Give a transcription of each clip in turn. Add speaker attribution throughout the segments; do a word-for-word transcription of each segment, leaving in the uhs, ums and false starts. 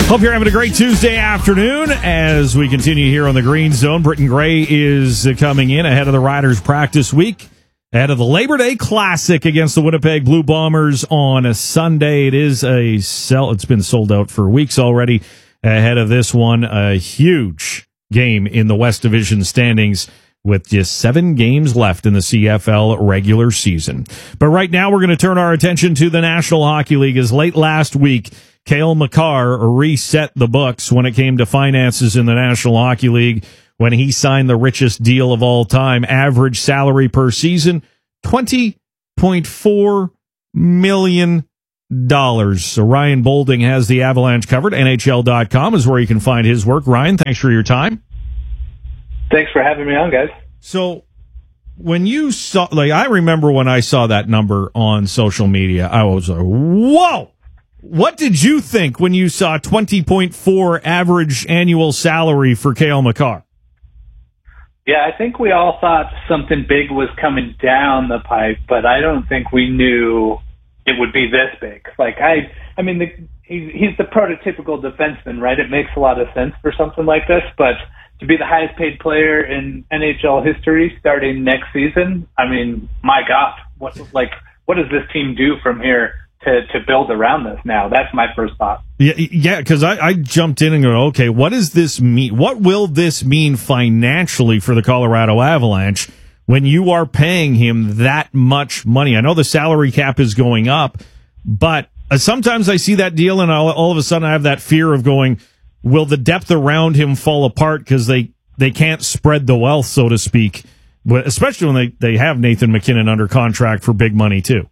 Speaker 1: Hope you're having a great Tuesday afternoon as we continue here on the Green Zone. Britton Gray is coming in ahead of the Riders practice week, ahead of the Labor Day Classic against the Winnipeg Blue Bombers on a Sunday. It is a sell. It's been sold out for weeks already. Ahead of this one, a huge game in the West Division standings with just seven games left in the C F L regular season. But right now, we're going to turn our attention to the National Hockey League, as late last week, Cale Makar reset the books when it came to finances in the National Hockey League when he signed the richest deal of all time. Average salary per season, twenty point four million dollars. So Ryan Bolding has the Avalanche covered. N H L dot com is where you can find his work. Ryan, thanks for your time.
Speaker 2: Thanks for having me on, guys.
Speaker 1: So when you saw, like, I remember when I saw that number on social media, I was like, whoa! What did you think when you saw twenty point four average annual salary for Cale Makar?
Speaker 2: Yeah, I think we all thought something big was coming down the pipe, but I don't think we knew it would be this big. Like, I, I mean, the, he's, he's the prototypical defenseman, right? It makes a lot of sense for something like this, but to be the highest paid player in N H L history starting next season, I mean, my God, what, like, what does this team do from here to, to build around this now? That's my first thought.
Speaker 1: Yeah, yeah, because I, I jumped in and go, okay, what does this mean? What will this mean financially for the Colorado Avalanche when you are paying him that much money? I know the salary cap is going up, but uh, sometimes I see that deal and all, all of a sudden I have that fear of going, will the depth around him fall apart because they, they can't spread the wealth, so to speak, especially when they, they have Nathan MacKinnon under contract for big money too?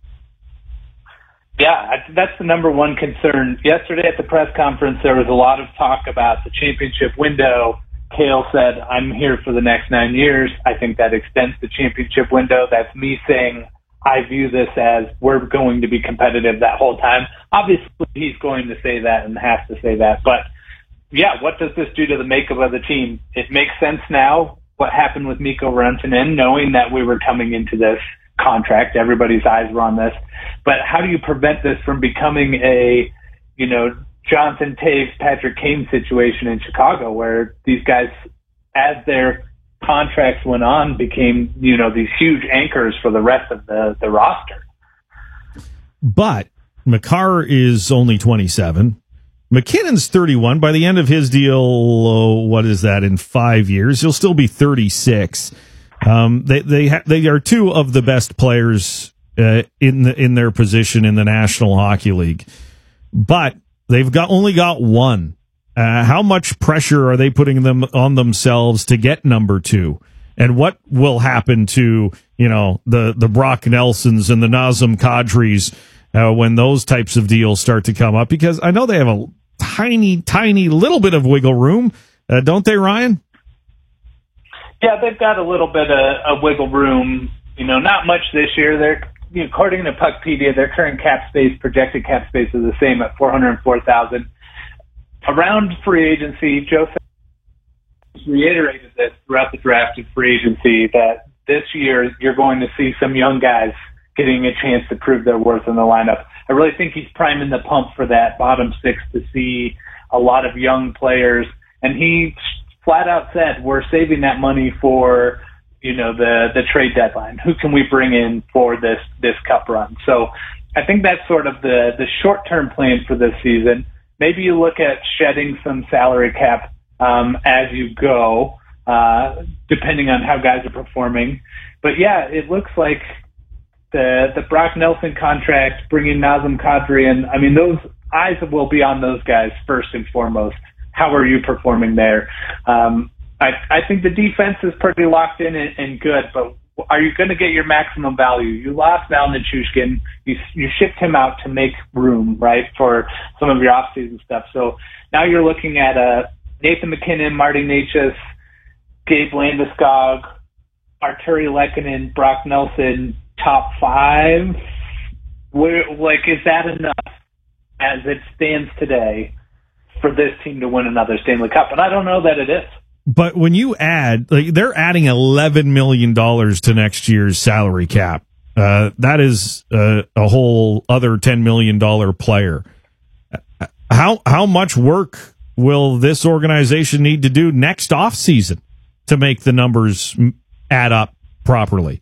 Speaker 2: Yeah, that's the number one concern. Yesterday at the press conference, there was a lot of talk about the championship window. Cale said, I'm here for the next nine years. I think that extends the championship window. That's me saying I view this as we're going to be competitive that whole time. Obviously, he's going to say that and has to say that. But, yeah, what does this do to the makeup of the team? It makes sense now what happened with Mikko Rantanen, knowing that we were coming into this contract. Everybody's eyes were on this. But how do you prevent this from becoming a, you know, Jonathan Taves, Patrick Kane situation in Chicago, where these guys, as their contracts went on, became, you know, these huge anchors for the rest of the, the roster?
Speaker 1: But Makar is only twenty-seven. McKinnon's thirty-one. By the end of his deal, oh, what is that, in five years, he'll still be thirty-six. Um, they they ha- they are two of the best players uh, in the in their position in the National Hockey League, but they've got only got one. Uh, how much pressure are they putting them on themselves to get number two? And what will happen to, you know, the the Brock Nelsons and the Nazem Kadris uh, when those types of deals start to come up? Because I know they have a tiny, tiny little bit of wiggle room, uh, don't they, Ryan?
Speaker 2: Yeah, they've got a little bit of, of wiggle room. You know, not much this year. They're, you know, according to Puckpedia, their current cap space, projected cap space, is the same at four hundred four thousand. Around free agency, Joe reiterated this throughout the draft and free agency that this year you're going to see some young guys getting a chance to prove their worth in the lineup. I really think he's priming the pump for that bottom six to see a lot of young players, and he flat out said, we're saving that money for, you know, the, the trade deadline. Who can we bring in for this, this cup run? So I think that's sort of the, the short-term plan for this season. Maybe you look at shedding some salary cap, um, as you go, uh, depending on how guys are performing. But yeah, it looks like the, the Brock Nelson contract, bringing Nazem Kadri in, I mean, those eyes will be on those guys first and foremost. How are you performing there? Um, I, I think the defense is pretty locked in and, and good, but are you going to get your maximum value? You lost Val Nichushkin. You, you shipped him out to make room, right, for some of your offseason stuff. So now you're looking at uh, Nathan MacKinnon, Marty Necas, Gabe Landeskog, Arturi Lehkonen, Brock Nelson, top five. Where, like, is that enough as it stands today for this team to win another Stanley Cup? And I don't know that it is.
Speaker 1: But when you add, like, they're adding eleven million dollars to next year's salary cap. Uh, that is uh, a whole other ten million dollars player. How how how much work will this organization need to do next offseason to make the numbers add up properly?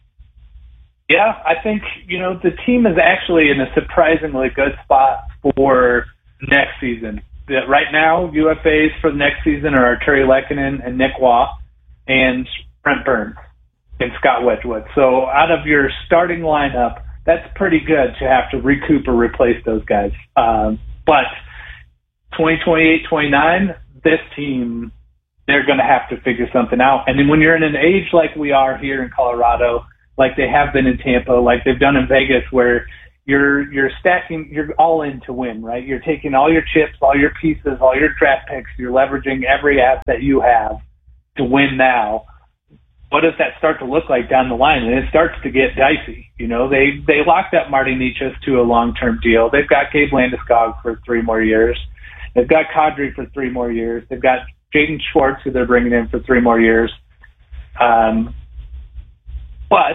Speaker 2: Yeah, I think, you know, the team is actually in a surprisingly good spot for next season. Right now, U F As for the next season are Arturi Lehkonen and Nick Waugh and Brent Burns and Scott Wedgwood. So out of your starting lineup, that's pretty good to have to recoup or replace those guys. Um, but twenty twenty-eight twenty-nine, this team, they're going to have to figure something out. And then when you're in an age like we are here in Colorado, like they have been in Tampa, like they've done in Vegas, where you're you're stacking, you're all in to win, right? You're taking all your chips, all your pieces, all your draft picks, you're leveraging every asset you have to win now. What does that start to look like down the line? And it starts to get dicey. You know, they, they locked up Marty Necas to a long-term deal. They've got Gabe Landeskog for three more years. They've got Kadri for three more years. They've got Jaden Schwartz, who they're bringing in for three more years. Um, but,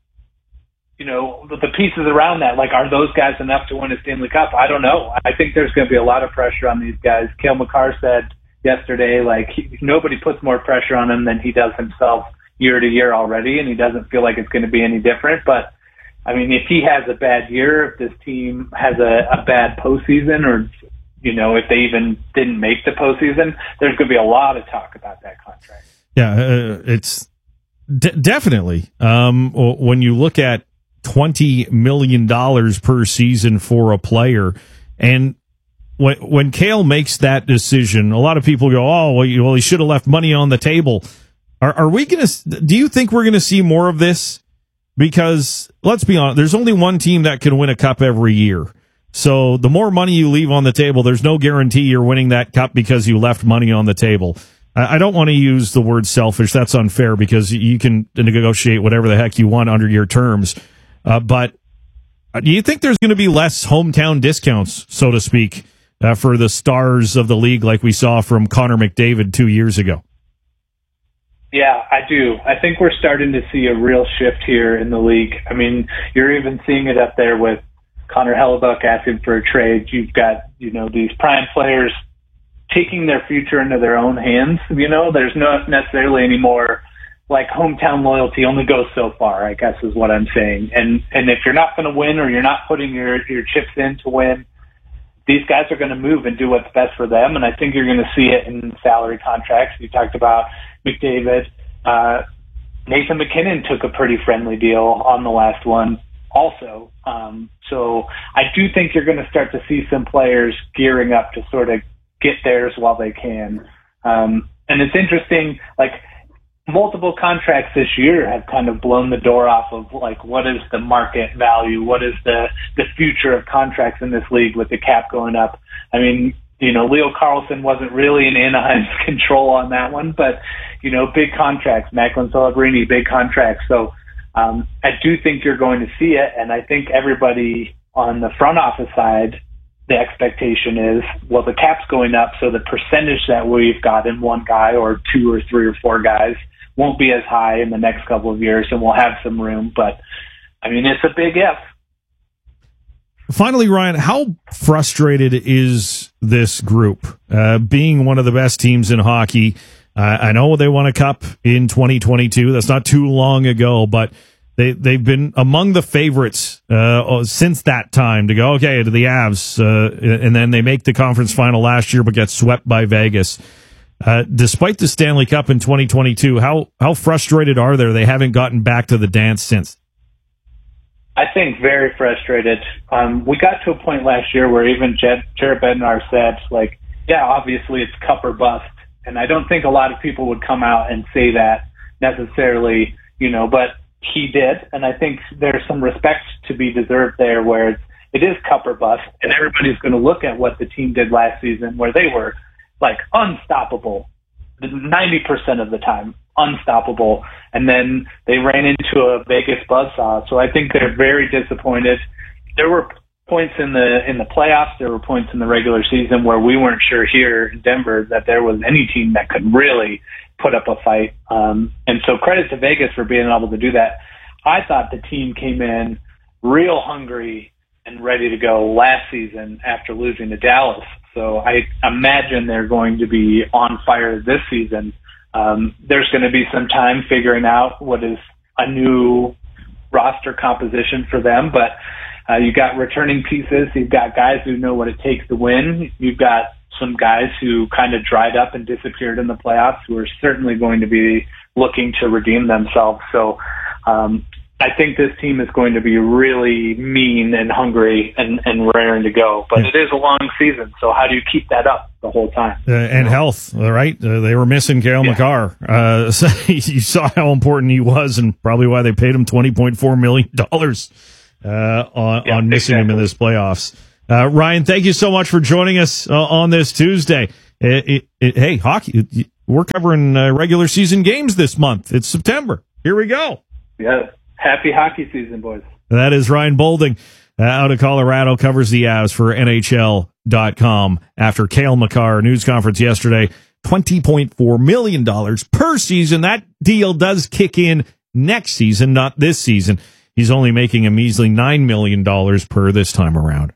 Speaker 2: you know, the, the pieces around that, like, are those guys enough to win a Stanley Cup? I don't know. I think there's going to be a lot of pressure on these guys. Cale Makar said yesterday, like, he, nobody puts more pressure on him than he does himself year to year already, and he doesn't feel like it's going to be any different. But, I mean, if he has a bad year, if this team has a, a bad postseason, or, you know, if they even didn't make the postseason, there's going to be a lot of talk about that contract.
Speaker 1: Yeah, uh, it's d- definitely. Um, when you look at twenty million dollars per season for a player, and when, when Cale makes that decision, a lot of people go, oh, well, you, well he should have left money on the table. Are, are we going to, do you think we're going to see more of this? Because let's be honest, there's only one team that can win a cup every year. So the more money you leave on the table, there's no guarantee you're winning that cup because you left money on the table. I, I don't want to use the word selfish. That's unfair because you can negotiate whatever the heck you want under your terms. Uh, but do you think there's going to be less hometown discounts, so to speak, uh, for the stars of the league like we saw from Connor McDavid two years ago?
Speaker 2: Yeah, I do. I think we're starting to see a real shift here in the league. I mean, you're even seeing it up there with Connor Hellebuck asking for a trade. You've got, you know, these prime players taking their future into their own hands. You know, there's not necessarily any more, like, hometown loyalty only goes so far, I guess is what I'm saying. And and if you're not going to win, or you're not putting your, your chips in to win, these guys are going to move and do what's best for them. And I think you're going to see it in salary contracts. You talked about McDavid. Uh, Nathan McKinnon took a pretty friendly deal on the last one also. Um, so I do think you're going to start to see some players gearing up to sort of get theirs while they can. Um, and it's interesting, like, multiple contracts this year have kind of blown the door off of, like, what is the market value? What is the, the future of contracts in this league with the cap going up? I mean, you know, Leo Carlson wasn't really in Anaheim's control on that one, but, you know, big contracts, Macklin Celebrini, big contracts. So um, I do think you're going to see it, and I think everybody on the front office side, the expectation is, well, the cap's going up, so the percentage that we've got in one guy or two or three or four guys won't be as high in the next couple of years, and we'll have some room. But, I mean, it's a big if.
Speaker 1: Finally, Ryan, how frustrated is this group? Uh, being one of the best teams in hockey, uh, I know they won a cup in twenty twenty-two. That's not too long ago, but they, they've been among the favorites uh, since that time to go, okay, to the Avs, uh, and then they make the conference final last year but get swept by Vegas. Uh, despite the Stanley Cup in twenty twenty-two, how, how frustrated are they? They haven't gotten back to the dance since.
Speaker 2: I think very frustrated. Um, we got to a point last year where even Jed, Jared Bednar said, like, yeah, obviously it's cup or bust. And I don't think a lot of people would come out and say that necessarily, you know, but he did. And I think there's some respect to be deserved there where it's, it is cup or bust. And everybody's going to look at what the team did last season where they were, like, unstoppable ninety percent of the time. Unstoppable, and then they ran into a Vegas buzzsaw. So I think they're very disappointed. There were points in the in the playoffs, there were points in the regular season where we weren't sure here in Denver that there was any team that could really put up a fight. Um, and so credit to Vegas for being able to do that. I thought the team came in real hungry and ready to go last season after losing to Dallas. So I imagine they're going to be on fire this season. Um, there's going to be some time figuring out what is a new roster composition for them, but uh, you've got returning pieces. You've got guys who know what it takes to win. You've got some guys who kind of dried up and disappeared in the playoffs who are certainly going to be looking to redeem themselves. So um, I think this team is going to be really mean and hungry and, and raring to go. But it is a long season, so how do you keep that up the whole time?
Speaker 1: Uh, and health, right? Uh, they were missing Cale yeah. Makar. Uh, so you saw how important he was and probably why they paid him twenty point four million dollars uh, on, yeah, on missing exactly. him in this playoffs. Uh, Ryan, thank you so much for joining us uh, on this Tuesday. It, it, it, hey, hockey, it, we're covering uh, regular season games this month. It's September. Here we go.
Speaker 2: Yeah. Happy hockey season, boys.
Speaker 1: That is Ryan Bolding uh, out of Colorado, covers the Avs for N H L dot com after Cale Makar news conference yesterday. twenty point four million dollars per season. That deal does kick in next season, not this season. He's only making a measly nine million dollars per this time around.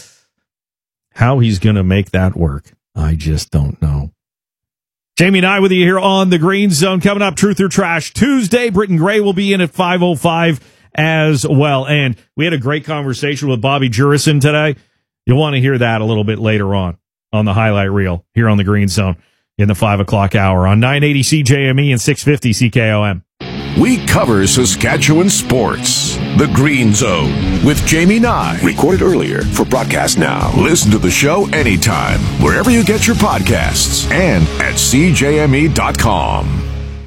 Speaker 1: How he's going to make that work, I just don't know. Jamie and I with you here on the Green Zone. Coming up, Truth or Trash Tuesday. Britton Gray will be in at five oh five as well. And we had a great conversation with Bobby Jurison today. You'll want to hear that a little bit later on on the highlight reel here on the Green Zone in the five o'clock hour on nine eighty C J M E and six fifty C K O M.
Speaker 3: We cover Saskatchewan sports. The Green Zone with Jamie Nye. Recorded earlier for broadcast now. Listen to the show anytime, wherever you get your podcasts, and at C J M E dot com.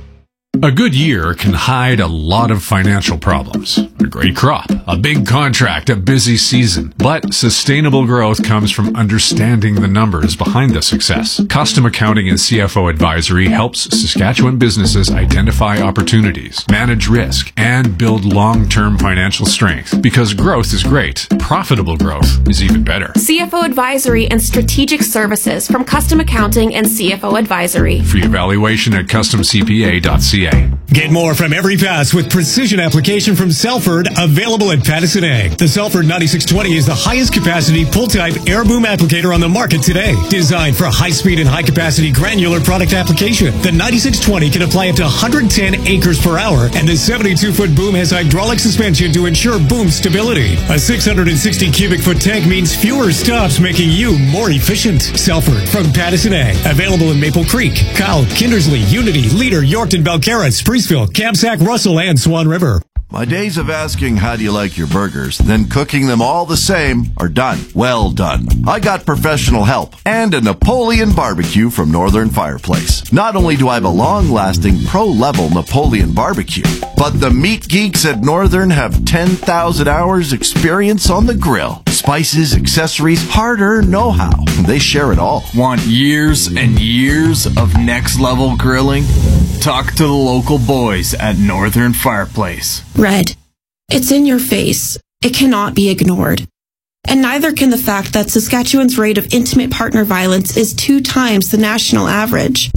Speaker 4: A good year can hide a lot of financial problems. A great crop, a big contract, a busy season. But sustainable growth comes from understanding the numbers behind the success. Custom Accounting and C F O Advisory helps Saskatchewan businesses identify opportunities, manage risk, and build long-term financial strength. Because growth is great, profitable growth is even better.
Speaker 5: C F O Advisory and Strategic Services from Custom Accounting and C F O Advisory.
Speaker 4: Free evaluation at custom c p a dot c a.
Speaker 6: Get more from every pass with precision application from Selford, available at Pattison Ag. The Selford ninety-six twenty is the highest capacity pull-type air boom applicator on the market today. Designed for high-speed and high-capacity granular product application, the ninety-six twenty can apply up to one hundred ten acres per hour, and the seventy-two foot boom has hydraulic suspension to ensure boom stability. A six hundred sixty cubic foot tank means fewer stops, making you more efficient. Selford from Pattison Ag, available in Maple Creek, Kyle, Kindersley, Unity, Leader, Yorkton, Belcarra, Spreeceville, Kamsack, Russell, and Swan River.
Speaker 7: My days of asking how do you like your burgers, then cooking them all the same are done. Well done. I got professional help and a Napoleon barbecue from Northern Fireplace. Not only do I have a long-lasting pro-level Napoleon barbecue, but the meat geeks at Northern have ten thousand hours experience on the grill. Spices, accessories, hard-earned know-how. They share it all.
Speaker 8: Want years and years of next-level grilling? Talk to the local boys at Northern Fireplace.
Speaker 5: Red. It's in your face. It cannot be ignored. And neither can the fact that Saskatchewan's rate of intimate partner violence is two times the national average.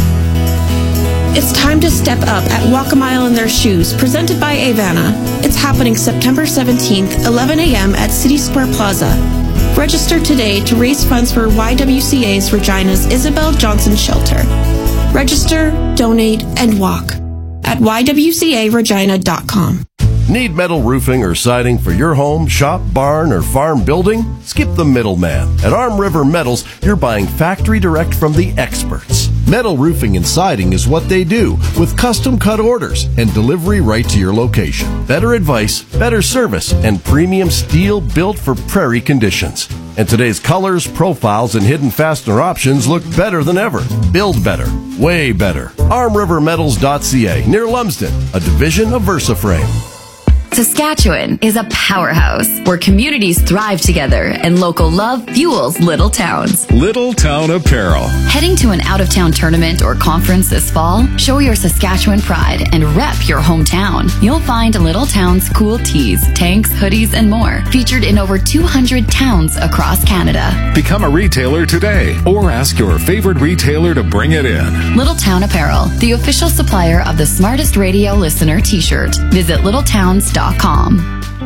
Speaker 5: It's time to step up at Walk a Mile in Their Shoes, presented by Avana. It's happening September seventeenth, eleven a.m. at City Square Plaza. Register today to raise funds for Y W C A's Regina's Isabel Johnson Shelter. Register, donate, and walk at y w c a regina dot com.
Speaker 7: Need metal roofing or siding for your home, shop, barn, or farm building? Skip the middleman. At Arm River Metals, you're buying factory direct from the experts. Metal roofing and siding is what they do, with custom cut orders and delivery right to your location. Better advice, better service, and premium steel built for prairie conditions. And today's colors, profiles, and hidden fastener options look better than ever. Build better. Way better. arm river metals dot c a, near Lumsden, a division of VersaFrame.
Speaker 9: Saskatchewan is a powerhouse where communities thrive together and local love fuels little towns.
Speaker 3: Little Town Apparel.
Speaker 9: Heading to an out-of-town tournament or conference this fall? Show your Saskatchewan pride and rep your hometown. You'll find Little Town's cool tees, tanks, hoodies, and more featured in over two hundred towns across Canada.
Speaker 3: Become a retailer today or ask your favorite retailer to bring it in.
Speaker 9: Little Town Apparel, the official supplier of the Smartest Radio Listener t-shirt. Visit little towns dot com.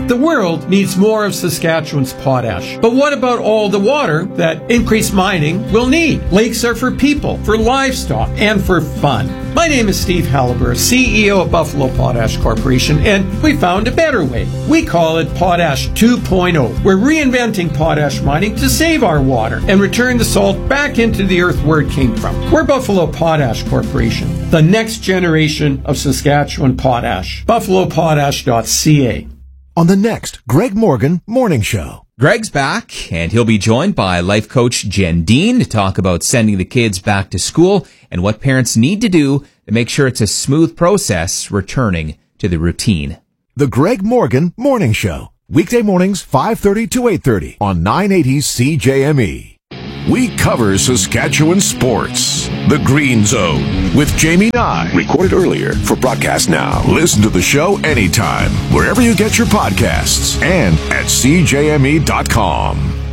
Speaker 10: The world needs more of Saskatchewan's potash. But what about all the water that increased mining will need? Lakes are for people, for livestock, and for fun. My name is Steve Halliburton, C E O of Buffalo Potash Corporation, and we found a better way. We call it Potash two point oh. We're reinventing potash mining to save our water and return the salt back into the earth where it came from. We're Buffalo Potash Corporation, the next generation of Saskatchewan potash. buffalo potash dot c a.
Speaker 3: On the next Greg Morgan Morning Show.
Speaker 11: Greg's back, and he'll be joined by life coach Jen Dean to talk about sending the kids back to school and what parents need to do to make sure it's a smooth process returning to the routine.
Speaker 3: The Greg Morgan Morning Show. Weekday mornings, five thirty to eight thirty on nine eighty C J M E. We cover Saskatchewan sports. The Green Zone with Jamie Nye. Recorded earlier for broadcast now. Listen to the show anytime, wherever you get your podcasts and at C J M E dot com.